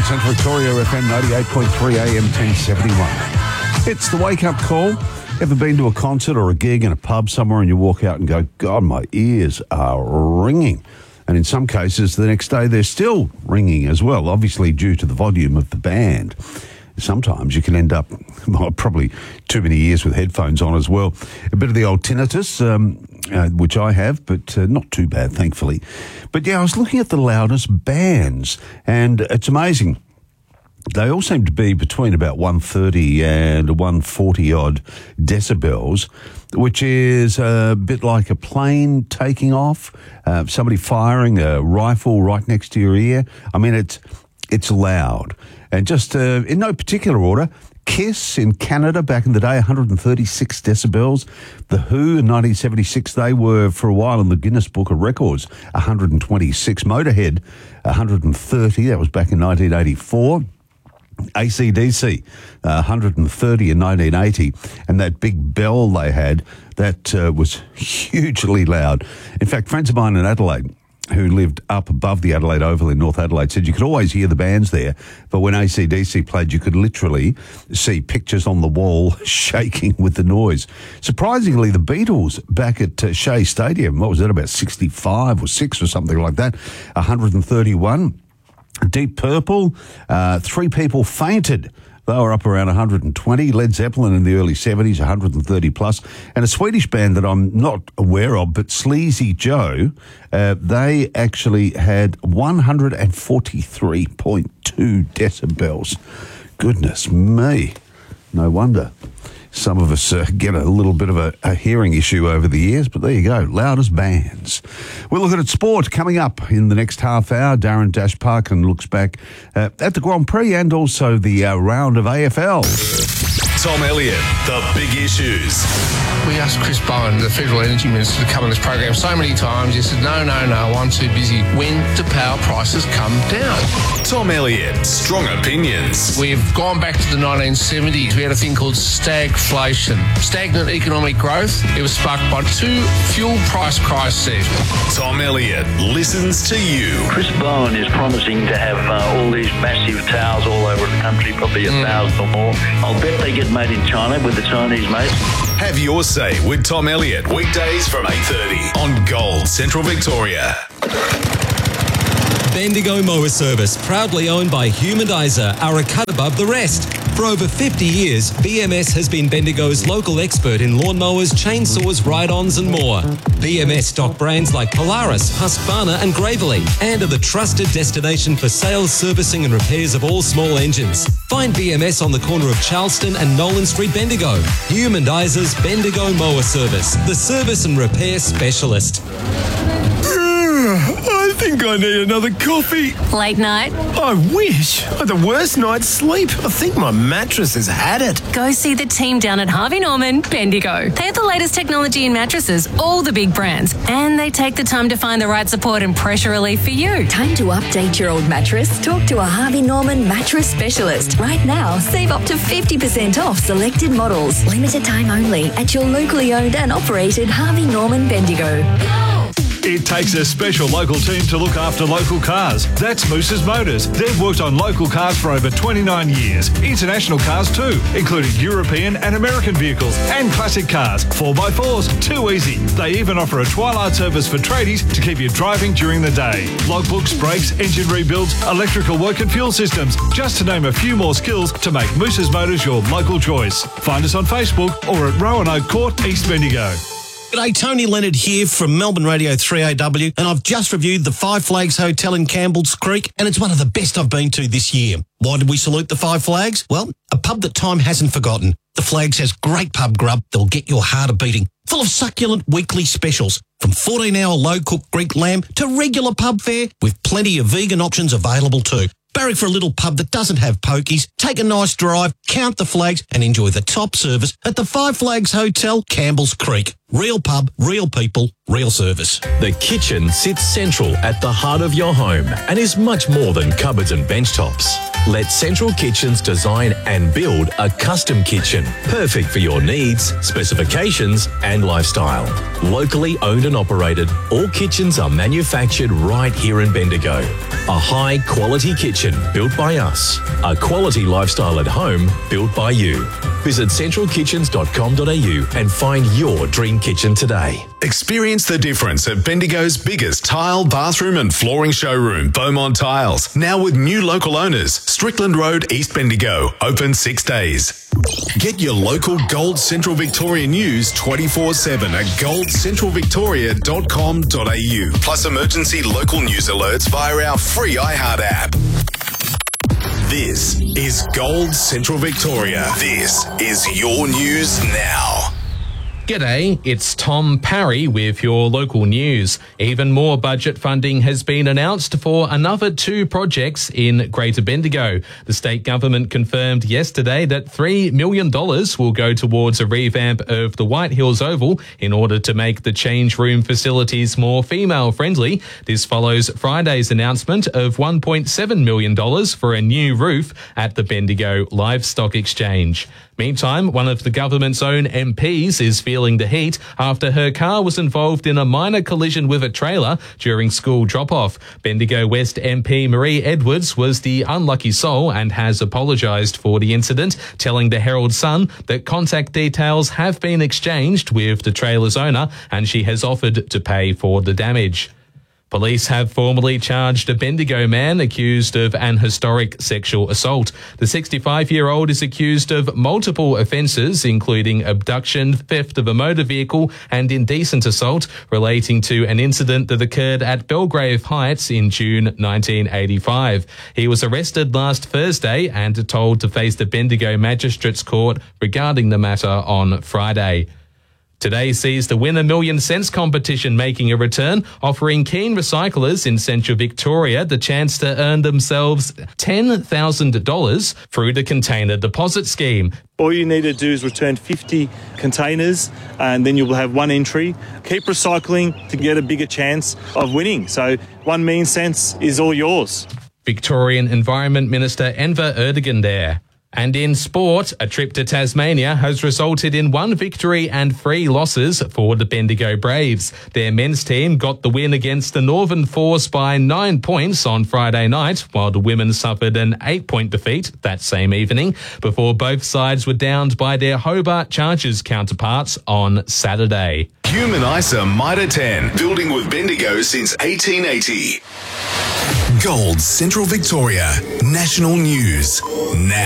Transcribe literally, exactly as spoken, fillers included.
Central Victoria, F M ninety-eight point three, A M ten seventy-one. It's the wake-up call. Ever been to a concert or a gig in a pub somewhere and you walk out and go, God, my ears are ringing. And in some cases, the next day, they're still ringing as well, obviously due to the volume of the band. Sometimes you can end up, well, probably too many years with headphones on as well. A bit of the old tinnitus, um, uh, which I have, but uh, not too bad, thankfully. But yeah, I was looking at the loudest bands, and it's amazing. They all seem to be between about one thirty and one forty odd decibels, which is a bit like a plane taking off, uh, somebody firing a rifle right next to your ear. I mean, it's it's loud. And just uh, in no particular order, Kiss in Canada back in the day, one thirty-six decibels. The Who in nineteen seventy-six, they were for a while in the Guinness Book of Records, one twenty-six. Motorhead, one thirty, that was back in nineteen eighty-four. A C D C, uh, one thirty in nineteen eighty, and that big bell they had, that uh, was hugely loud. In fact, friends of mine in Adelaide, who lived up above the Adelaide Oval in North Adelaide, said you could always hear the bands there, but when A C D C played, you could literally see pictures on the wall shaking with the noise. Surprisingly, the Beatles back at uh, Shea Stadium, what was that, about sixty-five or six or something like that, one thirty-one. Deep Purple, uh, three people fainted. They were up around one twenty. Led Zeppelin in the early seventies, one thirty plus. And a Swedish band that I'm not aware of, but Sleazy Joe, uh, they actually had one forty-three point two decibels. Goodness me. No wonder some of us uh, get a little bit of a, a hearing issue over the years, but there you go, loudest bands. We're looking at sport coming up in the next half hour. Darren Dash Parkin looks back uh, at the Grand Prix and also the uh, round of A F L. Tom Elliott, the big issues. We asked Chris Bowen, the Federal Energy Minister, to come on this program so many times. He said, no, no, no, I'm too busy. When do power prices come down? Tom Elliott, strong opinions. We've gone back to the nineteen seventies. We had a thing called stagflation, stagnant economic growth. It was sparked by two fuel price crises. Tom Elliott listens to you. Chris Bowen is promising to have uh, all these massive towers all over the country, probably a mm. thousand or more. I'll bet they get made in China with the Chinese mates. Have your say with Tom Elliott, weekdays from eight thirty on Gold Central Victoria. Bendigo Mower Service, proudly owned by Humanizer, are a cut above the rest. For over fifty years, B M S has been Bendigo's local expert in lawnmowers, chainsaws, ride-ons and more. B M S stock brands like Polaris, Husqvarna and Gravely, and are the trusted destination for sales, servicing and repairs of all small engines. Find B M S on the corner of Charleston and Nolan Street, Bendigo. Humandizer's Bendigo Mower Service, the service and repair specialist. I think I need another coffee. Late night? I wish. I had the worst night's sleep. I think my mattress has had it. Go see the team down at Harvey Norman, Bendigo. They have the latest technology in mattresses, all the big brands, and they take the time to find the right support and pressure relief for you. Time to update your old mattress? Talk to a Harvey Norman mattress specialist. Right now, save up to fifty percent off selected models. Limited time only at your locally owned and operated Harvey Norman Bendigo. It takes a special local team to look after local cars. That's Moose's Motors. They've worked on local cars for over twenty-nine years. International cars too, including European and American vehicles and classic cars. four by fours, too easy. They even offer a twilight service for tradies to keep you driving during the day. Logbooks, brakes, engine rebuilds, electrical work and fuel systems. Just to name a few more skills to make Moose's Motors your local choice. Find us on Facebook or at Roanoke Court, East Bendigo. G'day, Tony Leonard here from Melbourne Radio three A W, and I've just reviewed the Five Flags Hotel in Campbell's Creek, and it's one of the best I've been to this year. Why did we salute the Five Flags? Well, a pub that time hasn't forgotten. The Flags has great pub grub that'll get your heart a-beating, full of succulent weekly specials, from fourteen hour low-cooked Greek lamb to regular pub fare, with plenty of vegan options available too. Barrack for a little pub that doesn't have pokies, take a nice drive, count the flags and enjoy the top service at the Five Flags Hotel, Campbell's Creek. Real pub, real people, real service. The kitchen sits central at the heart of your home and is much more than cupboards and bench tops. Let Central Kitchens design and build a custom kitchen, perfect for your needs, specifications and lifestyle. Locally owned and operated, all kitchens are manufactured right here in Bendigo. A high quality kitchen built by us. A quality lifestyle at home built by you. Visit central kitchens dot com dot a u and find your dream kitchen today. Experience the difference at Bendigo's biggest tile, bathroom and flooring showroom, Beaumont Tiles. Now with new local owners, Strickland Road, East Bendigo, open six days. Get your local Gold Central Victoria news twenty-four seven at gold central victoria dot com dot a u. Plus emergency local news alerts via our free iHeart app. This is Gold Central Victoria. This is your news now. G'day, it's Tom Parry with your local news. Even more budget funding has been announced for another two projects in Greater Bendigo. The state government confirmed yesterday that three million dollars will go towards a revamp of the White Hills Oval in order to make the change room facilities more female-friendly. This follows Friday's announcement of one point seven million dollars for a new roof at the Bendigo Livestock Exchange. Meantime, one of the government's own M Ps is feeling the heat after her car was involved in a minor collision with a trailer during school drop-off. Bendigo West M P Marie Edwards was the unlucky soul and has apologised for the incident, telling the Herald Sun that contact details have been exchanged with the trailer's owner and she has offered to pay for the damage. Police have formally charged a Bendigo man accused of an historic sexual assault. The sixty-five-year-old is accused of multiple offences, including abduction, theft of a motor vehicle and indecent assault relating to an incident that occurred at Belgrave Heights in June nineteen eighty-five. He was arrested last Thursday and told to face the Bendigo Magistrates Court regarding the matter on Friday. Today sees the Win a Million Cents competition making a return, offering keen recyclers in Central Victoria the chance to earn themselves ten thousand dollars through the container deposit scheme. All you need to do is return fifty containers and then you will have one entry. Keep recycling to get a bigger chance of winning. So one million cents is all yours. Victorian Environment Minister Enver Erdogan there. And in sport, a trip to Tasmania has resulted in one victory and three losses for the Bendigo Braves. Their men's team got the win against the Northern Force by nine points on Friday night, while the women suffered an eight-point defeat that same evening, before both sides were downed by their Hobart Chargers counterparts on Saturday. Human ISA Mitre ten, building with Bendigo since eighteen eighty. Gold Central Victoria, national news now.